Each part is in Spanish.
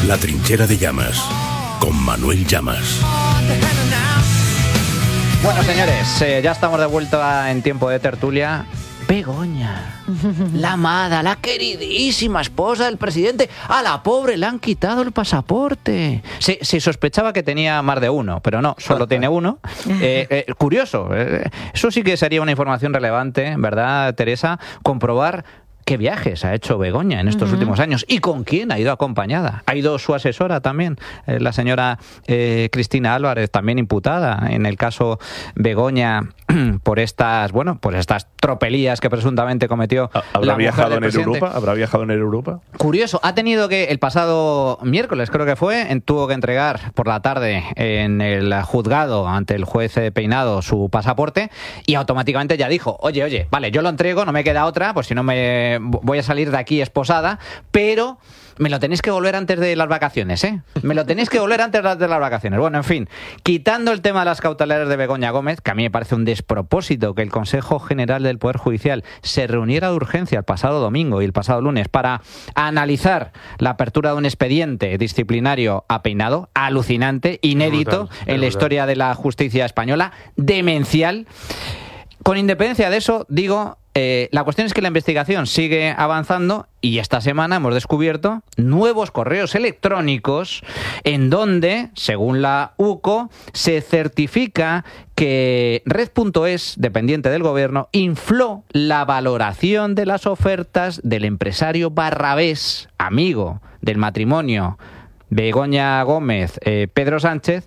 La trinchera de Llamas, con Manuel Llamas. Bueno, señores, ya estamos de vuelta en tiempo de tertulia. Begoña, la amada, la queridísima esposa del presidente. A la pobre le han quitado el pasaporte. Se sospechaba que tenía más de uno, pero no, solo tiene uno. Curioso, eso sí que sería una información relevante, ¿verdad, Teresa? Comprobar qué viajes ha hecho Begoña en estos últimos años y con quién ha ido acompañada. Ha ido su asesora también, la señora Cristina Álvarez, también imputada en el caso Begoña por estas tropelías que presuntamente cometió. ¿Habrá viajado en Europa? ¿Habrá viajado en Europa? Curioso, ha tenido que, el pasado miércoles creo que fue, tuvo que entregar por la tarde en el juzgado ante el juez Peinado su pasaporte y automáticamente ya dijo, oye, vale, yo lo entrego, no me queda otra, pues si no me voy a salir de aquí esposada, pero me lo tenéis que volver antes de las vacaciones, ¿eh? Me lo tenéis que volver antes de las vacaciones. Bueno, en fin, quitando el tema de las cautelares de Begoña Gómez, que a mí me parece un despropósito que el Consejo General del Poder Judicial se reuniera de urgencia el pasado domingo y el pasado lunes para analizar la apertura de un expediente disciplinario a Peinado, alucinante, inédito en la historia de la justicia española, demencial. Con independencia de eso, digo, la cuestión es que la investigación sigue avanzando y esta semana hemos descubierto nuevos correos electrónicos en donde, según la UCO, se certifica que Red.es, dependiente del gobierno, infló la valoración de las ofertas del empresario Barrabés, amigo del matrimonio Begoña Gómez, Pedro Sánchez,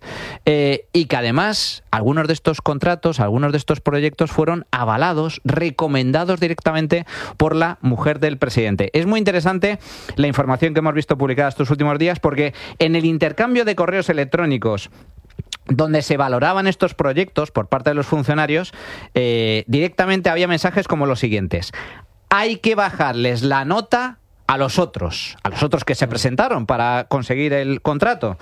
y que además algunos de estos contratos, algunos de estos proyectos fueron avalados, recomendados directamente por la mujer del presidente. Es muy interesante la información que hemos visto publicada estos últimos días porque en el intercambio de correos electrónicos donde se valoraban estos proyectos por parte de los funcionarios, directamente había mensajes como los siguientes: hay que bajarles la nota a los otros que se presentaron para conseguir el contrato.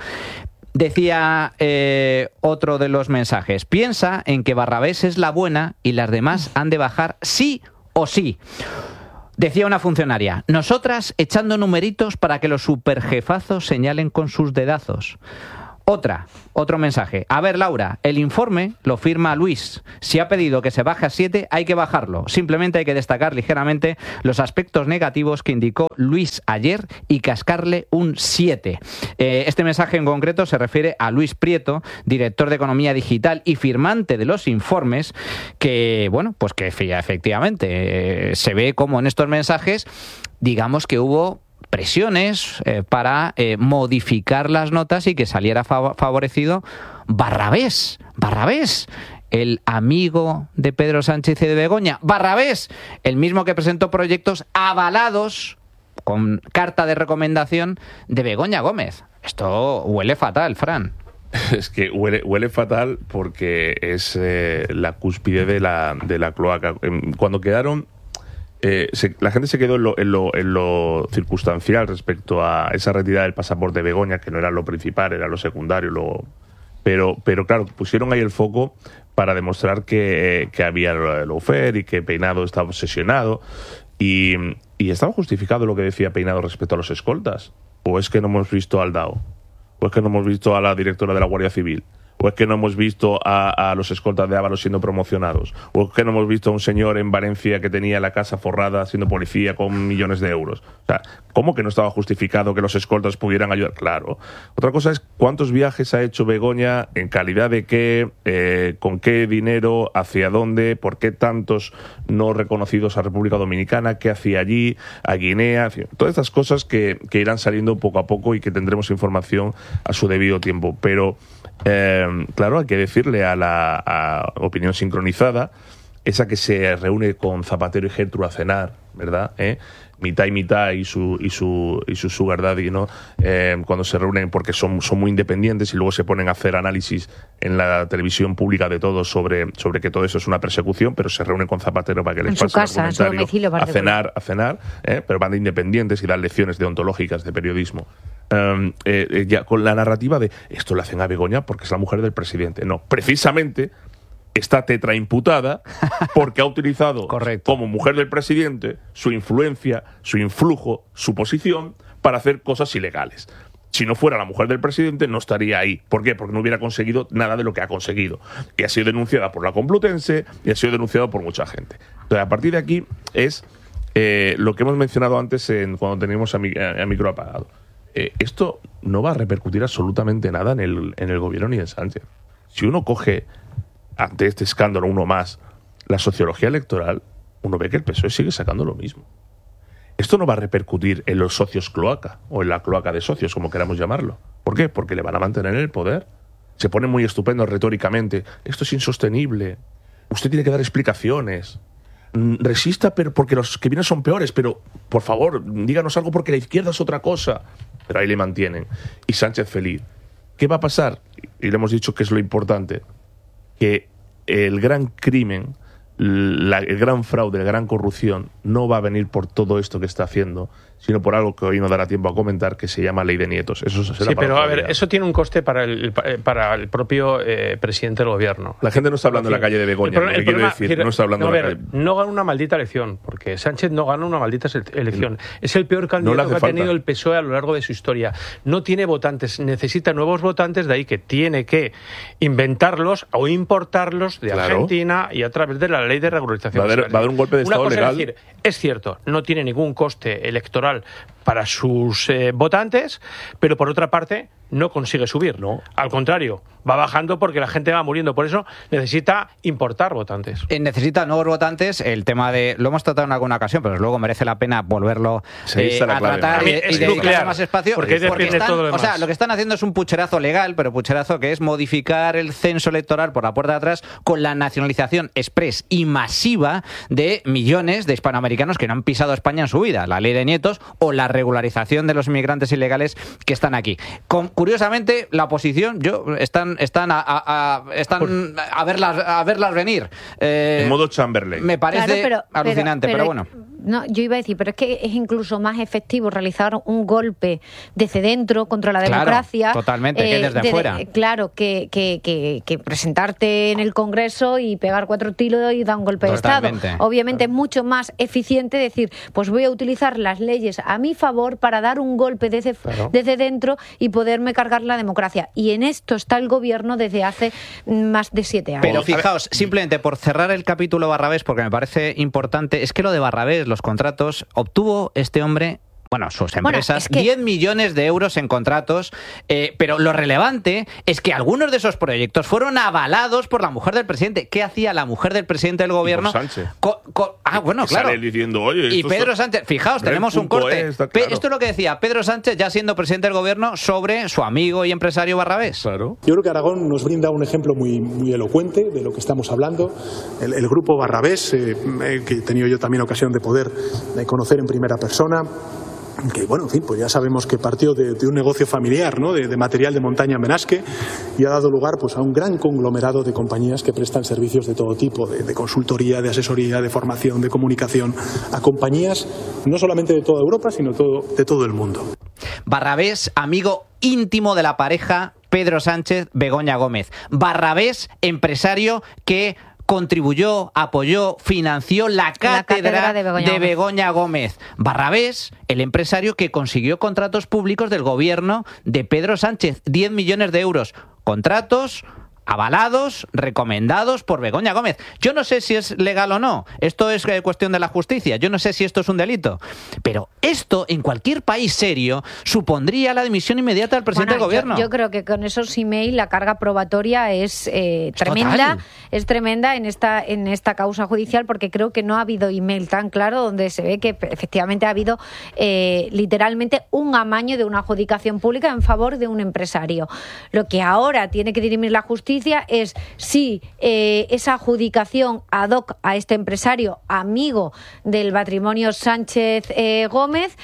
Decía otro de los mensajes: piensa en que Barrabés es la buena y las demás han de bajar sí o sí. Decía una funcionaria: nosotras echando numeritos para que los superjefazos señalen con sus dedazos. Otro mensaje: a ver, Laura, el informe lo firma Luis. Si ha pedido que se baje a 7, hay que bajarlo. Simplemente hay que destacar ligeramente los aspectos negativos que indicó Luis ayer y cascarle un 7. Este mensaje en concreto se refiere a Luis Prieto, director de Economía Digital y firmante de los informes, que, bueno, pues que efectivamente se ve como en estos mensajes, digamos que hubo presiones para modificar las notas y que saliera favorecido Barrabés, el amigo de Pedro Sánchez y de Begoña. Barrabés, el mismo que presentó proyectos avalados con carta de recomendación de Begoña Gómez. Esto huele fatal, Fran. Es que huele fatal porque es la cúspide de la cloaca. Cuando quedaron... la gente se quedó en lo circunstancial respecto a esa retirada del pasaporte de Begoña, que no era lo principal, era lo secundario. Pero claro, pusieron ahí el foco para demostrar que había lawfare y que Peinado estaba obsesionado. Y estaba justificado lo que decía Peinado respecto a los escoltas. ¿O es que no hemos visto al DAO? ¿O es que no hemos visto a la directora de la Guardia Civil? ¿O es que no hemos visto a los escoltas de Ábalos siendo promocionados? ¿O es que no hemos visto a un señor en Valencia que tenía la casa forrada siendo policía con millones de euros? O sea, ¿cómo que no estaba justificado que los escoltas pudieran ayudar? Claro. Otra cosa es cuántos viajes ha hecho Begoña, en calidad de qué, con qué dinero, hacia dónde, por qué tantos no reconocidos a República Dominicana, qué hacía allí, a Guinea, en fin, todas estas cosas que irán saliendo poco a poco y que tendremos información a su debido tiempo. Pero claro, hay que decirle a Opinión Sincronizada, esa que se reúne con Zapatero y Gertrude a cenar, ¿verdad? Mitad y mitad y su sugar daddy, ¿no? Cuando se reúnen, porque son muy independientes y luego se ponen a hacer análisis en la televisión pública de todo sobre que todo eso es una persecución, pero se reúnen con Zapatero para que les pase el argumentario a cenar, pero van de independientes y dan lecciones deontológicas de periodismo. Ya con la narrativa de esto le hacen a Begoña porque es la mujer del presidente. No, precisamente está tetraimputada porque ha utilizado como mujer del presidente su influencia, su influjo, su posición para hacer cosas ilegales. Si no fuera la mujer del presidente, no estaría ahí. ¿Por qué? Porque no hubiera conseguido nada de lo que ha conseguido. Y ha sido denunciada por la Complutense y ha sido denunciada por mucha gente. Entonces, a partir de aquí es lo que hemos mencionado antes cuando teníamos a micro apagado. Esto no va a repercutir absolutamente nada en el gobierno ni en Sánchez. Si uno coge, ante este escándalo, uno más, la sociología electoral, uno ve que el PSOE sigue sacando lo mismo. Esto no va a repercutir en los socios cloaca, o en la cloaca de socios, como queramos llamarlo. ¿Por qué? Porque le van a mantener en el poder. Se ponen muy estupendos retóricamente. Esto es insostenible. Usted tiene que dar explicaciones. Resista, pero porque los que vienen son peores, pero por favor, díganos algo porque la izquierda es otra cosa. Pero ahí le mantienen. Y Sánchez feliz. ¿Qué va a pasar? Y le hemos dicho que es lo importante. Que el gran crimen, el gran fraude, la gran corrupción no va a venir por todo esto que está haciendo, sino por algo que hoy no dará tiempo a comentar, que se llama Ley de Nietos. Eso será sí, pero a ver, eso tiene un coste para el propio presidente del gobierno. La gente no está hablando en la calle de Begoña, no está hablando en la calle. No gana una maldita elección, porque Sánchez no gana una maldita elección. Es el peor candidato que ha tenido el PSOE a lo largo de su historia. No tiene votantes, necesita nuevos votantes, de ahí que tiene que inventarlos o importarlos de Argentina y a través de la ley de regularización. Va a dar un golpe de Estado legal. Es decir, es cierto, no tiene ningún coste electoral para sus votantes, pero por otra parte no consigue subir. No. Al contrario, va bajando porque la gente va muriendo. Por eso necesita importar votantes. Necesita nuevos votantes. El tema lo hemos tratado en alguna ocasión, pero luego merece la pena volverlo a tratar y dedicarle más espacio. Porque todo lo demás. O sea, lo que están haciendo es un pucherazo legal, pero pucherazo que es modificar el censo electoral por la puerta de atrás con la nacionalización express y masiva de millones de hispanoamericanos que no han pisado España en su vida. La ley de nietos o la regularización de los inmigrantes ilegales que están aquí. Curiosamente, la oposición, están a verlas venir. En modo Chamberlain. Me parece alucinante, pero bueno. No, yo iba a decir, pero es que es incluso más efectivo realizar un golpe desde dentro contra la democracia. Totalmente, que desde fuera. Claro, que presentarte en el Congreso y pegar 4 tiros y dar un golpe de Estado. Obviamente es mucho más eficiente decir, pues voy a utilizar las leyes a mi favor para dar un golpe desde dentro y poderme cargar la democracia. Y en esto está el gobierno desde hace más de 7 años. Pero fijaos, simplemente por cerrar el capítulo Barrabés, porque me parece importante, es que lo de Barrabés, los contratos, obtuvo este hombre, sus empresas, 10 millones de euros en contratos, pero lo relevante es que algunos de esos proyectos fueron avalados por la mujer del presidente. ¿Qué hacía la mujer del presidente del gobierno? Y por Sánchez. Claro. Sale diciendo, oye, y Pedro Sánchez, fijaos, tenemos un corte. Esto es lo que decía Pedro Sánchez, ya siendo presidente del gobierno, sobre su amigo y empresario Barrabés. Claro. Yo creo que Aragón nos brinda un ejemplo muy, muy elocuente de lo que estamos hablando. El grupo Barrabés, que he tenido yo también ocasión de poder conocer en primera persona, que en fin, pues ya sabemos que partió de un negocio familiar, ¿no? de material de montaña en Benasque, y ha dado lugar pues a un gran conglomerado de compañías que prestan servicios de todo tipo, de consultoría, de asesoría, de formación, de comunicación, a compañías no solamente de toda Europa, sino de todo el mundo. Barrabés, amigo íntimo de la pareja Pedro Sánchez, Begoña Gómez. Barrabés, empresario que contribuyó, apoyó, financió la cátedra de Begoña Gómez. Barrabés, el empresario que consiguió contratos públicos del gobierno de Pedro Sánchez, 10 millones de euros. Contratos avalados, recomendados por Begoña Gómez. Yo no sé si es legal o no. Esto es cuestión de la justicia. Yo no sé si esto es un delito. Pero esto, en cualquier país serio, supondría la dimisión inmediata del presidente del gobierno. Yo creo que con esos emails la carga probatoria es tremenda. Es tremenda en esta causa judicial, porque creo que no ha habido email tan claro donde se ve que efectivamente ha habido literalmente un amaño de una adjudicación pública en favor de un empresario. Lo que ahora tiene que dirimir la justicia es si esa adjudicación ad hoc a este empresario, amigo del matrimonio Sánchez Gómez,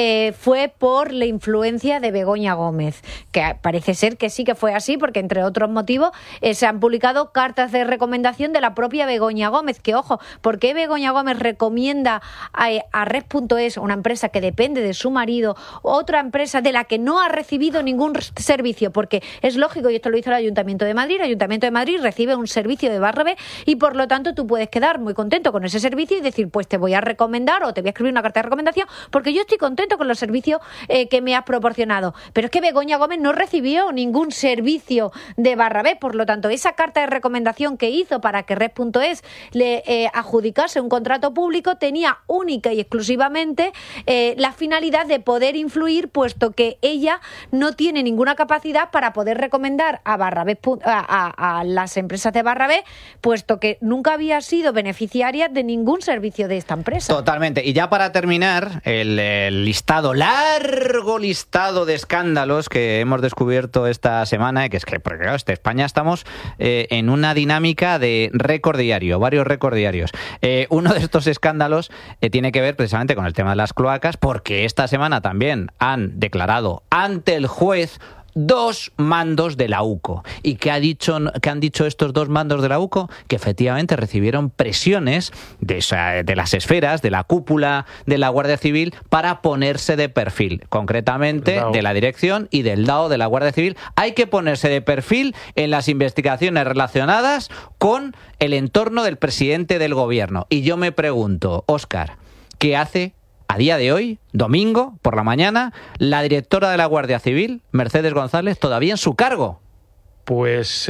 fue por la influencia de Begoña Gómez, que parece ser que sí que fue así, porque entre otros motivos se han publicado cartas de recomendación de la propia Begoña Gómez, que ojo, ¿por qué Begoña Gómez recomienda a Red.es, una empresa que depende de su marido, otra empresa de la que no ha recibido ningún servicio? Porque es lógico, y esto lo hizo el Ayuntamiento de Madrid, Ayuntamiento de Madrid recibe un servicio de Barrabés y por lo tanto tú puedes quedar muy contento con ese servicio y decir, pues te voy a recomendar o te voy a escribir una carta de recomendación porque yo estoy contento con los servicios que me has proporcionado. Pero es que Begoña Gómez no recibió ningún servicio de Barrabés, por lo tanto esa carta de recomendación que hizo para que Red.es le adjudicase un contrato público tenía única y exclusivamente la finalidad de poder influir, puesto que ella no tiene ninguna capacidad para poder recomendar a Barrabés, a las empresas de Barrabés, puesto que nunca había sido beneficiaria de ningún servicio de esta empresa. Totalmente. Y ya para terminar, el listado, largo listado de escándalos que hemos descubierto esta semana, que es que, porque claro, España estamos en una dinámica de récord diario, varios récord diarios. Uno de estos escándalos tiene que ver precisamente con el tema de las cloacas, porque esta semana también han declarado ante el juez 2 mandos de la UCO. ¿Y qué han dicho estos 2 mandos de la UCO? Que efectivamente recibieron presiones de las esferas, de la cúpula de la Guardia Civil para ponerse de perfil, concretamente de la dirección y del DAO de la Guardia Civil. Hay que ponerse de perfil en las investigaciones relacionadas con el entorno del presidente del gobierno. Y yo me pregunto, Óscar, ¿qué hace a día de hoy, domingo, por la mañana, la directora de la Guardia Civil, Mercedes González, todavía en su cargo? Pues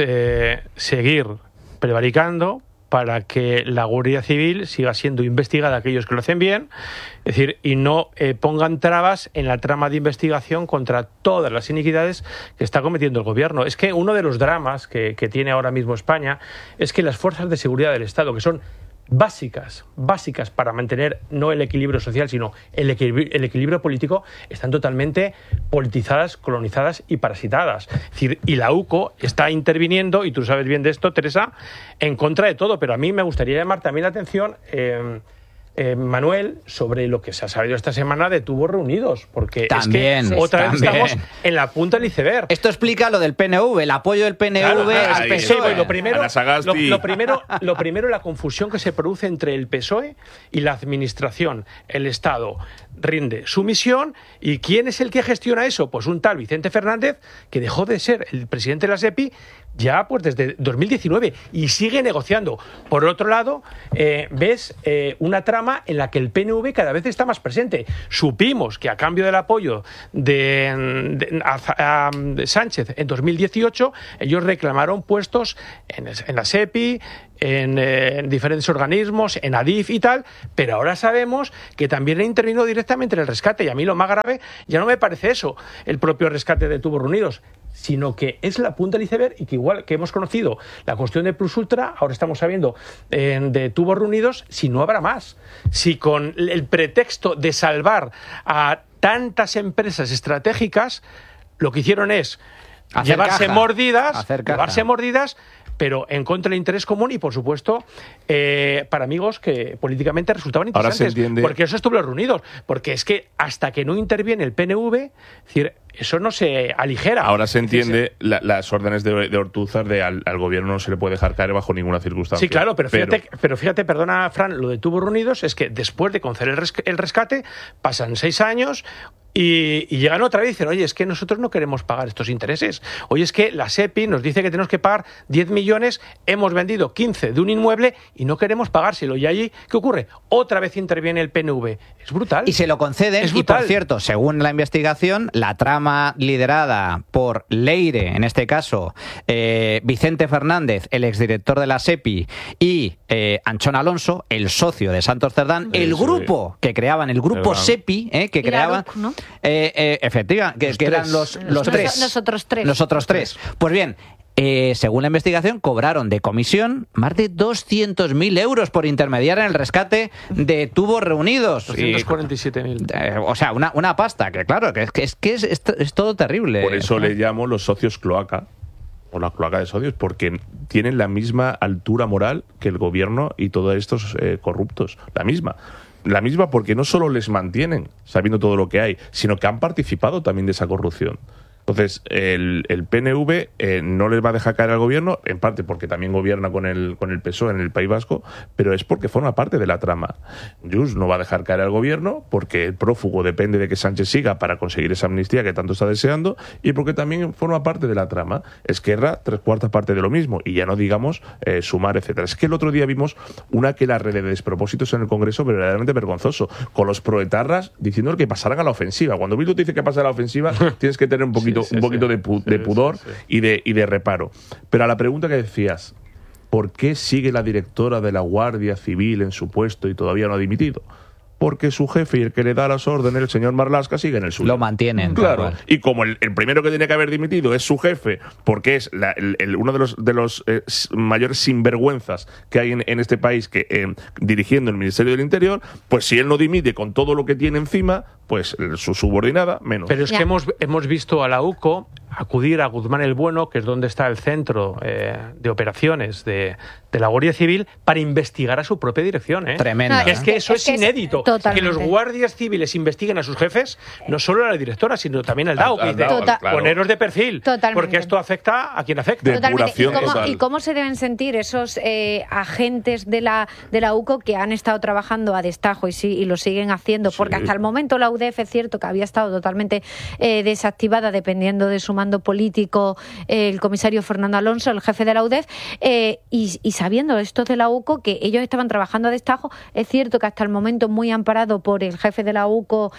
seguir prevaricando para que la Guardia Civil siga siendo investigada aquellos que lo hacen bien, es decir, y no pongan trabas en la trama de investigación contra todas las iniquidades que está cometiendo el gobierno. Es que uno de los dramas que tiene ahora mismo España es que las fuerzas de seguridad del Estado, que son básicas para mantener no el equilibrio social, sino el equilibrio político, están totalmente politizadas, colonizadas y parasitadas. Es decir, y la UCO está interviniendo, y tú sabes bien de esto, Teresa, en contra de todo. Pero a mí me gustaría llamar también la atención, Manuel, sobre lo que se ha sabido esta semana de tubos reunidos, porque también, es que otra vez estamos en la punta del iceberg. Esto explica lo del PNV, el apoyo del PNV al PSOE. Lo primero, la confusión que se produce entre el PSOE y la administración. El Estado rinde su misión, ¿y quién es el que gestiona eso? Pues un tal Vicente Fernández, que dejó de ser el presidente de la SEPI ya pues desde 2019 y sigue negociando. Por otro lado, ves una trama en la que el PNV cada vez está más presente. Supimos que a cambio del apoyo de Sánchez en 2018, ellos reclamaron puestos en la SEPI, en diferentes organismos, en ADIF y tal, pero ahora sabemos que también ha intervenido directamente en el rescate, y a mí lo más grave ya no me parece eso, el propio rescate de Tubos Reunidos, sino que es la punta del iceberg, y que igual que hemos conocido la cuestión de Plus Ultra, ahora estamos sabiendo de Tubos Reunidos, si no habrá más. Si con el pretexto de salvar a tantas empresas estratégicas, lo que hicieron es llevarse mordidas, pero en contra del interés común y, por supuesto, para amigos que políticamente resultaban interesantes. Porque eso es Tubos Reunidos. Porque es que hasta que no interviene el PNV, es decir, eso no se aligera. Ahora se entiende las órdenes de Ortúzar de al gobierno no se le puede dejar caer bajo ninguna circunstancia. Sí, claro, pero fíjate, perdona, Fran, lo de Tubos Reunidos es que después de conceder el rescate, pasan 6 años y llegan otra vez y dicen, oye, es que nosotros no queremos pagar estos intereses. Oye, es que la SEPI nos dice que tenemos que pagar 10 millones, hemos vendido 15 de un inmueble y no queremos pagárselo. Y allí, ¿qué ocurre? Otra vez interviene el PNV. Es brutal. Y se lo conceden. Y, por cierto, según la investigación, la trama liderada por Leire, en este caso, Vicente Fernández, el exdirector de la SEPI, y Anchón Alonso, el socio de Santos Cerdán, el grupo que creaban, el grupo SEPI, que creaban... ¿no? Efectivamente, que eran los tres. Nosotros tres. Pues bien, según la investigación, cobraron de comisión más de 200.000 euros por intermediar en el rescate de Tubos Reunidos. 247.000. O sea, una pasta, que claro, que es todo terrible. Por eso le llamo los socios cloaca, o la cloaca de socios, porque tienen la misma altura moral que el gobierno y todos estos corruptos. La misma porque no solo les mantienen sabiendo todo lo que hay, sino que han participado también de esa corrupción. Entonces, el PNV no les va a dejar caer al gobierno, en parte porque también gobierna con el PSOE en el País Vasco, pero es porque forma parte de la trama. Junts no va a dejar caer al gobierno porque el prófugo depende de que Sánchez siga para conseguir esa amnistía que tanto está deseando, y porque también forma parte de la trama. Esquerra, 3/4 parte de lo mismo, y ya no digamos Sumar, etcétera. Es que el otro día vimos una que la red de despropósitos en el Congreso verdaderamente vergonzoso, con los proetarras diciendo que pasaran a la ofensiva. Cuando Bildu te dice que pasa a la ofensiva, tienes que tener un poquito de pudor y de reparo. Pero a la pregunta que decías, ¿por qué sigue la directora de la Guardia Civil en su puesto y todavía no ha dimitido? Porque su jefe y el que le da las órdenes, el señor Marlaska, sigue en el suyo. Lo mantienen. Claro. Y como el primero que tiene que haber dimitido es su jefe, porque es uno de los mayores sinvergüenzas que hay en este país, que dirigiendo el Ministerio del Interior, pues si él no dimite con todo lo que tiene encima, pues su subordinada menos. Pero es que hemos visto a la UCO acudir a Guzmán el Bueno, que es donde está el centro de operaciones de la Guardia Civil, para investigar a su propia dirección. Tremendo. Es que eso es inédito. Totalmente. Que los guardias civiles investiguen a sus jefes, no solo a la directora, sino también al DAO. Poneros de perfil. Totalmente. Porque esto afecta a quien afecta. Totalmente. ¿Y cómo se deben sentir esos agentes de la UCO que han estado trabajando a destajo y lo siguen haciendo? Porque hasta el momento la UDEF es cierto que había estado totalmente desactivada, dependiendo de su mando político, el comisario Fernando Alonso, el jefe de la UDEF, y sabiendo estos de la UCO que ellos estaban trabajando a destajo. Es cierto que hasta el momento muy amparado por el jefe de la UCO,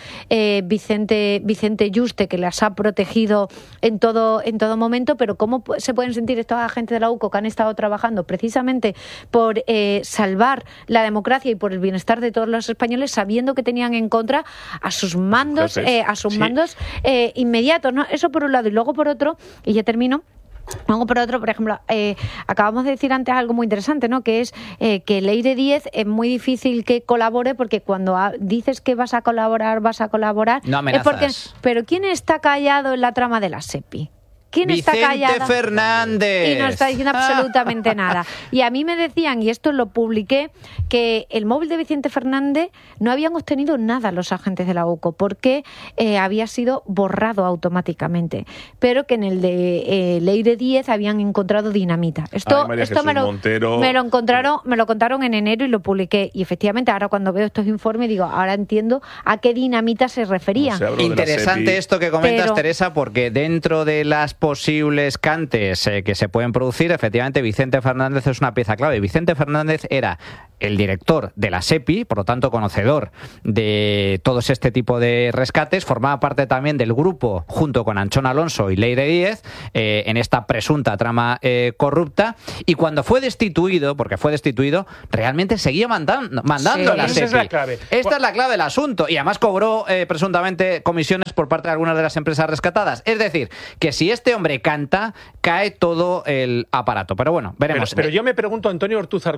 Vicente Yuste, que las ha protegido en todo momento, pero ¿cómo se pueden sentir estos agentes de la UCO que han estado trabajando precisamente por salvar la democracia y por el bienestar de todos los españoles, sabiendo que tenían en contra a sus mandos, mandos inmediatos, ¿no? Eso por un lado. Y luego por otro, y ya termino, luego por otro, por ejemplo, acabamos de decir antes algo muy interesante, ¿no? Que es que Leire Díez es muy difícil que colabore, porque cuando dices que vas a colaborar, no amenazas. Pero ¿quién está callado en la trama de la SEPI? ¿Quién está callado? Vicente Fernández. Y no está diciendo absolutamente nada. Y a mí me decían, y esto lo publiqué, que el móvil de Vicente Fernández no habían obtenido nada los agentes de la UCO, porque había sido borrado automáticamente, pero que en el de Leire Díez habían encontrado dinamita. Esto me lo contaron en enero y lo publiqué. Y efectivamente, ahora cuando veo estos informes, digo, ahora entiendo a qué dinamita se referían. Interesante esto que comentas, Teresa, porque dentro de las posibles cantes que se pueden producir, efectivamente Vicente Fernández es una pieza clave. Vicente Fernández era el director de la SEPI, por lo tanto conocedor de todos este tipo de rescates, formaba parte también del grupo junto con Anchón Alonso y Leire Díez en esta presunta trama corrupta, y cuando fue destituido, realmente seguía mandando a la SEPI. Esa es la clave. Esta es la clave del asunto, y además cobró presuntamente comisiones por parte de algunas de las empresas rescatadas. Es decir, que si este hombre canta, cae todo el aparato. Pero bueno, veremos. Pero yo me pregunto, Antonio Ortúzar,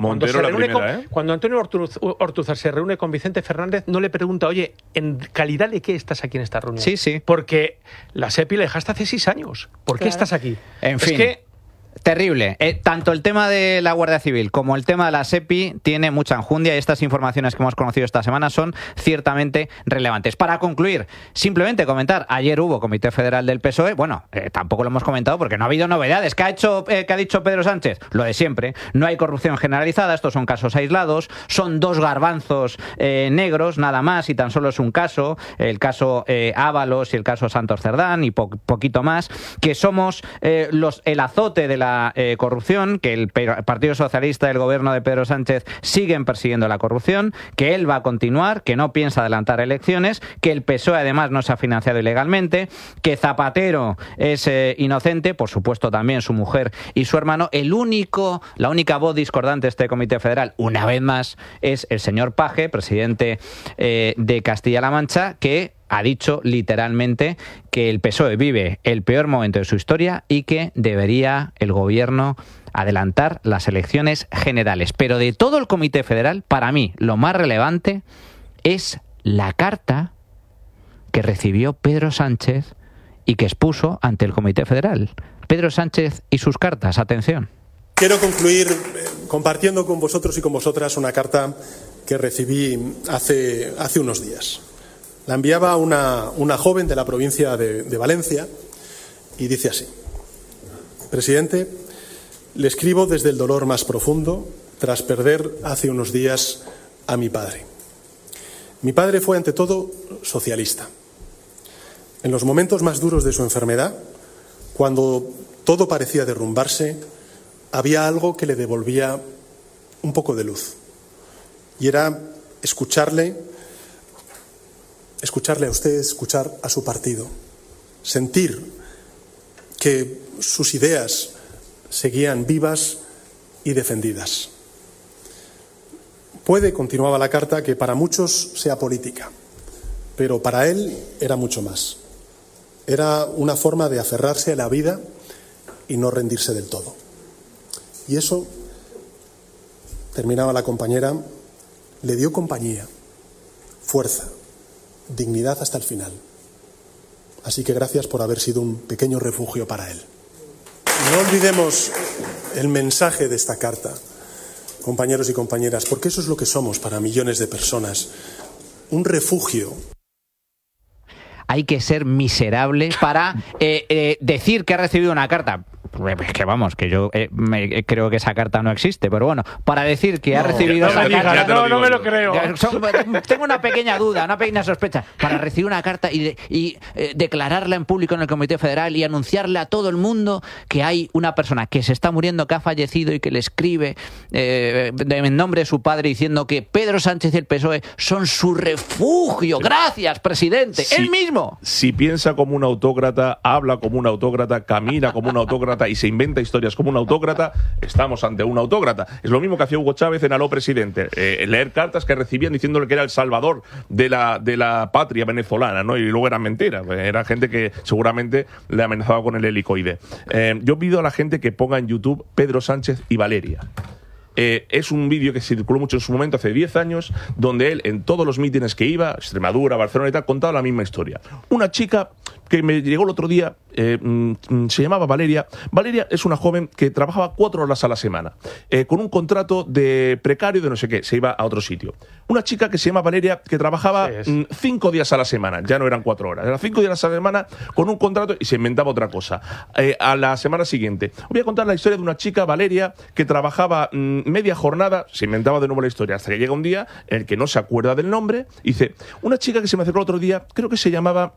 cuando Antonio Ortúzar se reúne con Vicente Fernández, no le pregunta, oye, ¿en calidad de qué estás aquí en esta reunión? Sí. Porque la SEPI la dejaste hace 6 años. ¿Por qué estás aquí? En fin. Terrible. Tanto el tema de la Guardia Civil como el tema de la SEPI tiene mucha enjundia, y estas informaciones que hemos conocido esta semana son ciertamente relevantes. Para concluir, simplemente comentar, ayer hubo Comité Federal del PSOE, tampoco lo hemos comentado porque no ha habido novedades. ¿Qué ha dicho Pedro Sánchez? Lo de siempre. No hay corrupción generalizada, estos son casos aislados, son 2 garbanzos negros, nada más, y tan solo es un caso, el caso Ábalos y el caso Santos Cerdán, y poquito más, que somos el azote de la corrupción, que el Partido Socialista y el gobierno de Pedro Sánchez siguen persiguiendo la corrupción, que él va a continuar, que no piensa adelantar elecciones, que el PSOE además no se ha financiado ilegalmente, que Zapatero es inocente, por supuesto también su mujer y su hermano. La única voz discordante de este Comité Federal, una vez más, es el señor Paje, presidente de Castilla-La Mancha, que ha dicho literalmente que el PSOE vive el peor momento de su historia y que debería el gobierno adelantar las elecciones generales. Pero de todo el Comité Federal, para mí, lo más relevante es la carta que recibió Pedro Sánchez y que expuso ante el Comité Federal. Pedro Sánchez y sus cartas, atención. Quiero concluir compartiendo con vosotros y con vosotras una carta que recibí hace unos días. La enviaba una joven de la provincia de Valencia, y dice así: Presidente, le escribo desde el dolor más profundo tras perder hace unos días a mi padre. Mi padre fue ante todo socialista. En los momentos más duros de su enfermedad, cuando todo parecía derrumbarse, había algo que le devolvía un poco de luz. Y era escucharle a usted, escuchar a su partido, sentir que sus ideas seguían vivas y defendidas. Puede, continuaba la carta, que para muchos sea política, pero para él era mucho más. Era una forma de aferrarse a la vida y no rendirse del todo. Y eso, terminaba la compañera, le dio compañía, fuerza, dignidad hasta el final. Así que gracias por haber sido un pequeño refugio para él. No olvidemos el mensaje de esta carta, compañeros y compañeras, porque eso es lo que somos para millones de personas, un refugio. Hay que ser miserable para decir que ha recibido una carta. Es que vamos, que yo creo que esa carta no existe, pero bueno, para decir que ha recibido esa carta... No me lo creo. Tengo una pequeña duda, una pequeña sospecha. Para recibir una carta y declararla en público en el Comité Federal y anunciarle a todo el mundo que hay una persona que se está muriendo, que ha fallecido y que le escribe en nombre de su padre diciendo que Pedro Sánchez y el PSOE son su refugio. Gracias, presidente. Él mismo. Si piensa como un autócrata, habla como un autócrata, camina como un autócrata y se inventa historias como un autócrata, estamos ante un autócrata. Es lo mismo que hacía Hugo Chávez en Aló Presidente, leer cartas que recibían diciéndole que era el salvador de la patria venezolana, ¿no? Y luego eran mentiras. Era gente que seguramente le amenazaba con el helicoide. Yo pido a la gente que ponga en YouTube Pedro Sánchez y Valeria. Es un vídeo que circuló mucho en su momento, hace 10 años, donde él, en todos los mítines que iba, Extremadura, Barcelona y tal, contaba la misma historia. Una chica que me llegó el otro día, se llamaba Valeria. Valeria es una joven que trabajaba 4 horas a la semana, con un contrato de precario de no sé qué, se iba a otro sitio. Una chica que se llama Valeria, que trabajaba 5 días a la semana, ya no eran 4 horas, eran 5 días a la semana con un contrato y se inventaba otra cosa. A la semana siguiente, voy a contar la historia de una chica, Valeria, que trabajaba media jornada, se inventaba de nuevo la historia, hasta que llega un día en el que no se acuerda del nombre, y dice, una chica que se me acercó el otro día, creo que se llamaba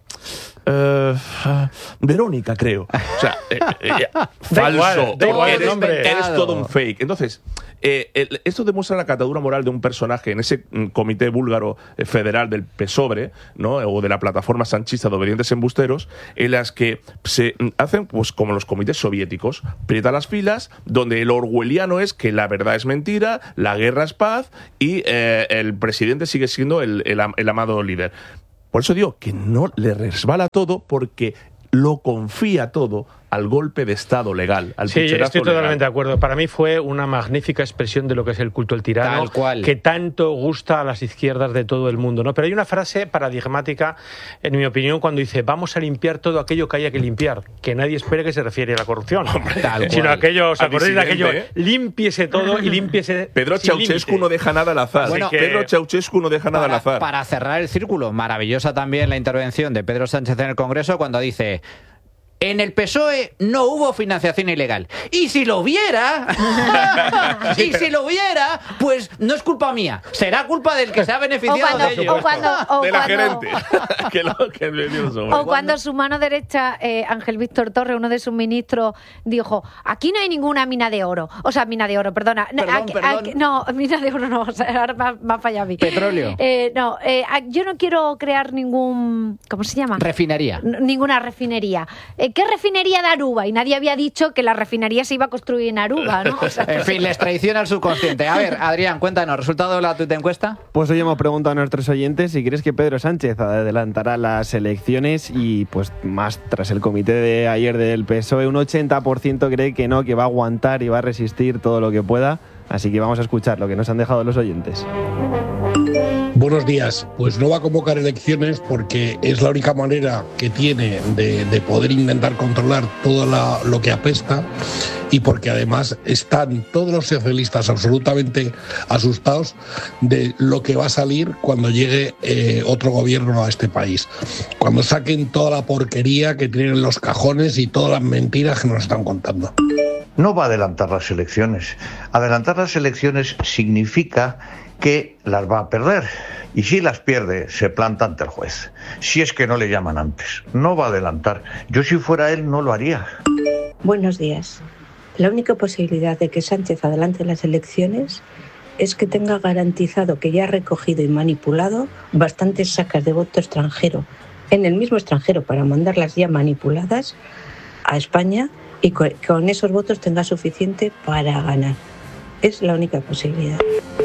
Verónica, creo. O sea, falso. Eres todo un fake. Entonces, esto demuestra la catadura moral de un personaje en ese comité búlgaro federal del PSOE, ¿no? O de la plataforma sanchista de obedientes embusteros, en las que se hacen, pues, como los comités soviéticos, aprieta las filas, donde el orwelliano es que la verdad es mentira, la guerra es paz y el presidente sigue siendo el amado líder. Por eso digo que no le resbala todo, porque lo confía todo al golpe de Estado legal, al sí, pucherazo estoy totalmente legal. de acuerdo. Para mí fue una magnífica expresión de lo que es el culto al tirano, tal cual, que tanto gusta a las izquierdas de todo el mundo, ¿no? Pero hay una frase paradigmática, en mi opinión, cuando dice vamos a limpiar todo aquello que haya que limpiar, que nadie espere que se refiere a la corrupción, sino aquello, ¿os acordáis de aquello? Límpiese todo y límpiese. Pedro Ceausescu no deja nada al azar. Bueno, Pedro Ceausescu no deja nada al azar. Para cerrar el círculo, maravillosa también la intervención de Pedro Sánchez en el Congreso cuando dice: en el PSOE no hubo financiación ilegal. Y si lo hubiera, pues no es culpa mía. Será culpa del que se ha beneficiado de ello. De la gerente. O cuando su mano derecha, Ángel Víctor Torres, uno de sus ministros, dijo: aquí no hay ninguna mina de oro. O sea, mina de oro, perdona. Perdón. No, mina de oro no. O sea, ahora va para allá a mí. Petróleo. Yo no quiero crear ningún... ¿Cómo se llama? Refinería. Ninguna refinería. ¿Qué refinería de Aruba? Y nadie había dicho que la refinería se iba a construir en Aruba, ¿no? O sea, en fin, les traiciona el subconsciente. A ver, Adrián, cuéntanos, ¿resultado de la tuita encuesta? Pues hoy hemos preguntado a nuestros oyentes si crees que Pedro Sánchez adelantará las elecciones, y pues más tras el comité de ayer del PSOE, un 80% cree que no, que va a aguantar y va a resistir todo lo que pueda. Así que vamos a escuchar lo que nos han dejado los oyentes. Buenos días. Pues no va a convocar elecciones porque es la única manera que tiene de poder intentar controlar todo lo que apesta, y porque además están todos los socialistas absolutamente asustados de lo que va a salir cuando llegue otro gobierno a este país. Cuando saquen toda la porquería que tienen en los cajones y todas las mentiras que nos están contando. No va a adelantar las elecciones. Adelantar las elecciones significa que las va a perder. Y si las pierde, se planta ante el juez. Si es que no le llaman antes. No va a adelantar. Yo, si fuera él, no lo haría. Buenos días. La única posibilidad de que Sánchez adelante las elecciones es que tenga garantizado que ya ha recogido y manipulado bastantes sacas de voto extranjero, en el mismo extranjero, para mandarlas ya manipuladas a España, y con esos votos tenga suficiente para ganar. Es la única posibilidad.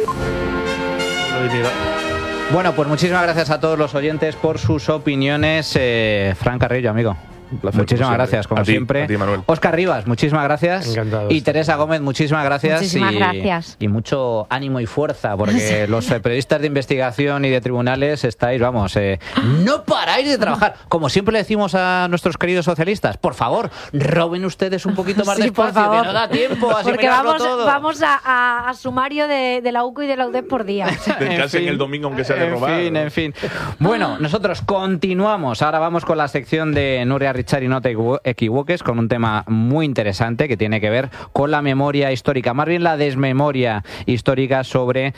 Bueno, pues muchísimas gracias a todos los oyentes por sus opiniones. Fran Carrillo, amigo. Un placer, muchísimas gracias, como siempre. A ti, Manuel. Óscar Rivas, muchísimas gracias. Encantado. Y Teresa Gómez, muchísimas gracias. Muchísimas gracias. Y mucho ánimo y fuerza, porque los periodistas de investigación y de tribunales estáis, vamos, no paráis de trabajar. Como siempre le decimos a nuestros queridos socialistas, por favor, roben ustedes un poquito más de espacio, que no da tiempo a porque todo. vamos a sumario de la UCO y de la UDEP por día. Casi en el domingo, aunque sea de robar. En fin. Bueno, nosotros continuamos. Ahora vamos con la sección de Nuria Richard, y no te equivoques, con un tema muy interesante que tiene que ver con la memoria histórica, más bien la desmemoria histórica sobre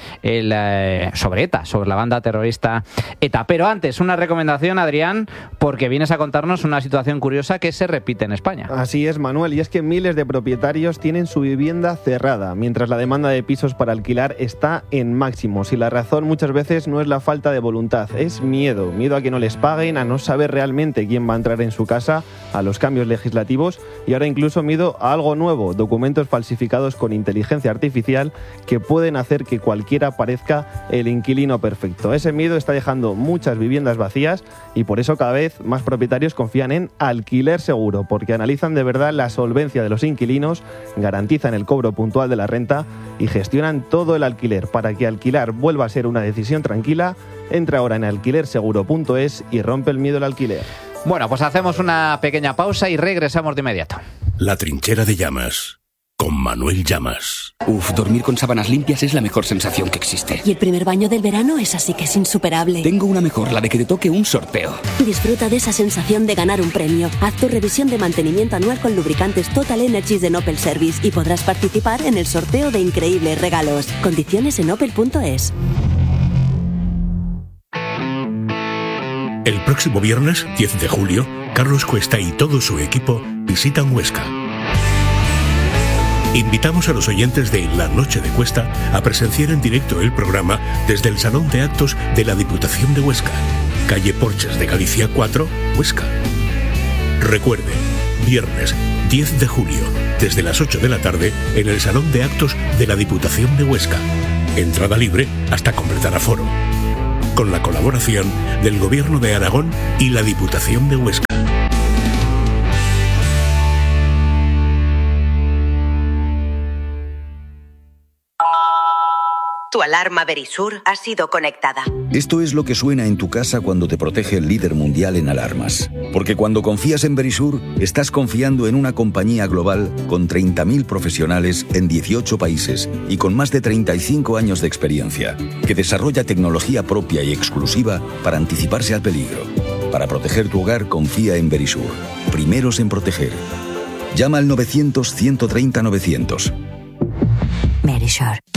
ETA, sobre la banda terrorista ETA. Pero antes, una recomendación, Adrián, porque vienes a contarnos una situación curiosa que se repite en España. Así es, Manuel, y es que miles de propietarios tienen su vivienda cerrada, mientras la demanda de pisos para alquilar está en máximos. Y la razón muchas veces no es la falta de voluntad, es miedo a que no les paguen, a no saber realmente quién va a entrar en su casa, a los cambios legislativos, y ahora incluso miedo a algo nuevo, documentos falsificados con inteligencia artificial que pueden hacer que cualquiera parezca el inquilino perfecto. Ese miedo está dejando muchas viviendas vacías, y por eso cada vez más propietarios confían en Alquiler Seguro, porque analizan de verdad la solvencia de los inquilinos, garantizan el cobro puntual de la renta y gestionan todo el alquiler. Para que alquilar vuelva a ser una decisión tranquila, entra ahora en alquilerseguro.es y rompe el miedo al alquiler. Bueno, pues hacemos una pequeña pausa y regresamos de inmediato. La trinchera de Llamas, con Manuel Llamas. Dormir con sábanas limpias es la mejor sensación que existe. Y el primer baño del verano es así que es insuperable. Tengo una mejor, la de que te toque un sorteo. Disfruta de esa sensación de ganar un premio. Haz tu revisión de mantenimiento anual con lubricantes Total Energies de Opel Service y podrás participar en el sorteo de increíbles regalos. Condiciones en opel.es. El próximo viernes, 10 de julio, Carlos Cuesta y todo su equipo visitan Huesca. Invitamos a los oyentes de La Noche de Cuesta a presenciar en directo el programa desde el Salón de Actos de la Diputación de Huesca, calle Porches de Galicia 4, Huesca. Recuerde, viernes 10 de julio, desde las 8 de la tarde, en el Salón de Actos de la Diputación de Huesca. Entrada libre hasta completar aforo. Con la colaboración del Gobierno de Aragón y la Diputación de Huesca. Tu alarma Verisur ha sido conectada. Esto es lo que suena en tu casa cuando te protege el líder mundial en alarmas. Porque cuando confías en Verisur, estás confiando en una compañía global con 30.000 profesionales en 18 países y con más de 35 años de experiencia, que desarrolla tecnología propia y exclusiva para anticiparse al peligro. Para proteger tu hogar, confía en Verisur. Primeros en proteger. Llama al 900 130 900. Verisur.